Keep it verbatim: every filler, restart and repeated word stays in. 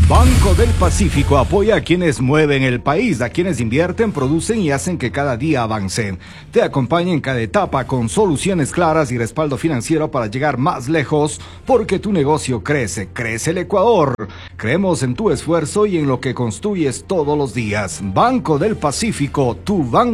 Banco del Pacífico apoya a quienes mueven el país, a quienes invierten, producen y hacen que cada día avancen. Te acompaña en cada etapa con soluciones claras y respaldo financiero para llegar más lejos, porque tu negocio crece, crece el Ecuador. Creemos en tu esfuerzo y en lo que construyes todos los días. Banco del Pacífico, tu banco.